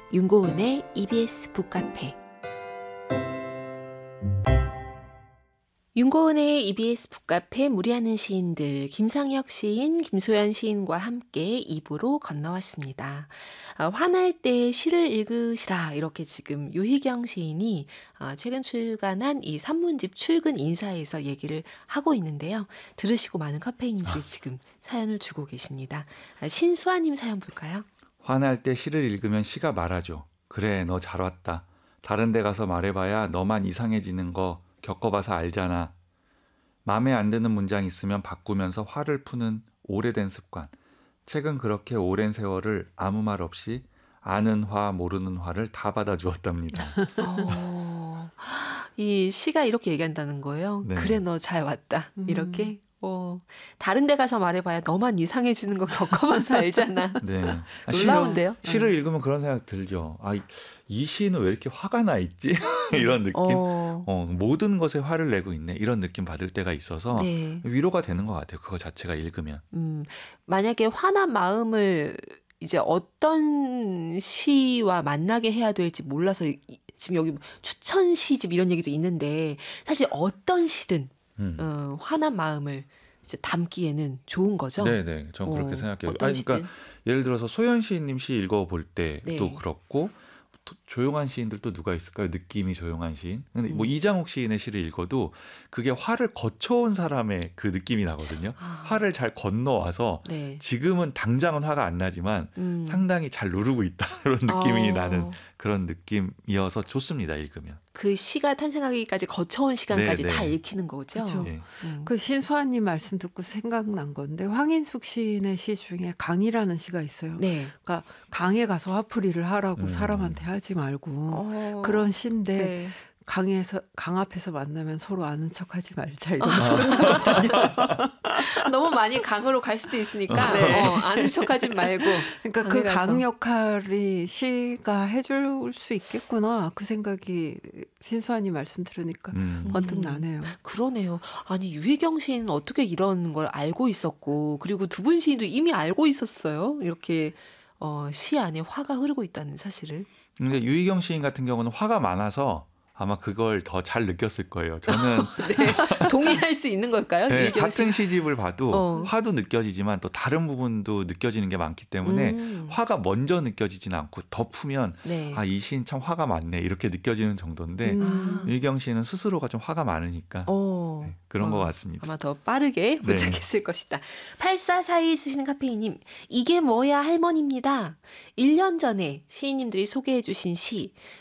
윤고은의 EBS 북카페. 윤고은의 EBS 북카페 무리하는 시인들, 김상혁 시인, 김소연 시인과 함께 2부로 건너왔습니다. 화날 때 시를 읽으시라, 이렇게 지금 유희경 시인이 최근 출간한 이 산문집 출근 인사에서 얘기를 하고 있는데요. 들으시고 많은 카페인들이 지금 사연을 주고 계십니다. 신수아님 사연 볼까요? 화날 때 시를 읽으면 시가 말하죠. 그래, 너 잘 왔다. 다른 데 가서 말해봐야 너만 이상해지는 거 겪어봐서 알잖아. 마음에 안 드는 문장 있으면 바꾸면서 화를 푸는 오래된 습관. 책은 그렇게 오랜 세월을 아무 말 없이 아는 화 모르는 화를 다 받아주었답니다. 이 시가 이렇게 얘기한다는 거예요. 네. 그래, 너 잘 왔다. 이렇게. 다른 데 가서 말해봐야 너만 이상해지는 거 겪어봐서 알잖아. 네. 놀라운데요? 시를 읽으면 그런 생각 들죠. 이 시는 왜 이렇게 화가 나 있지? 이런 느낌. 모든 것에 화를 내고 있네. 이런 느낌 받을 때가 있어서 네. 위로가 되는 것 같아요. 그거 자체가 읽으면. 만약에 화난 마음을 이제 어떤 시와 만나게 해야 될지 몰라서 지금 여기 추천 시집 이런 얘기도 있는데 사실 어떤 시든 화난 마음을 이제 담기에는 좋은 거죠. 네네, 전 그렇게 생각해요. 어떤 시든. 그러니까 예를 들어서 소연 시인님 시 읽어볼 때도 네. 그렇고 조용한 시인들도 누가 있을까요? 느낌이 조용한 시인. 근데 뭐 이장욱 시인의 시를 읽어도 그게 화를 거쳐온 사람의 그 느낌이 나거든요. 화를 잘 건너와서 네. 지금은 당장은 화가 안 나지만 상당히 잘 누르고 있다 이런 느낌이 나는 그런 느낌이어서 좋습니다. 읽으면. 그 시가 탄생하기까지 거쳐온 시간까지 다 읽히는 거죠. 그렇죠. 네. 그 신수아님 말씀 듣고 생각난 건데 황인숙 시인의 시 중에 강이라는 시가 있어요. 네. 그러니까 강에 가서 화풀이를 하라고 사람한테 하지 말고 그런 시인데 네. 강 앞에서 만나면 서로 아는 척하지 말자 이런 소리거든요. 너무 많이 강으로 갈 수도 있으니까 네. 아는 척하지 말고. 그러니까 그 강 역할이 시가 해줄 수 있겠구나 그 생각이 신수아님 말씀 들으니까 번뜩 나네요. 그러네요. 아니 유희경 시인은 어떻게 이런 걸 알고 있었고 그리고 두 분 시인도 이미 알고 있었어요. 이렇게 시 안에 화가 흐르고 있다는 사실을. 근데 유희경 시인 같은 경우는 화가 많아서 아마 그걸 더 잘 느꼈을 거예요. 저는 네, 동의할 수 있는 걸까요? 네, 유희경 같은 시집을 봐도 화도 느껴지지만 또 다른 부분도 느껴지는 게 많기 때문에 화가 먼저 느껴지진 않고 덮으면 네. 이 시인 참 화가 많네 이렇게 느껴지는 정도인데 유희경 시인은 스스로가 좀 화가 많으니까 네, 그런 것 같습니다. 아마 더 빠르게 도착했을 것이다. 8442 쓰시는 카페이님, 이게 뭐야 할머니입니다. 1년 전에 시인님들이 소개해 주신 시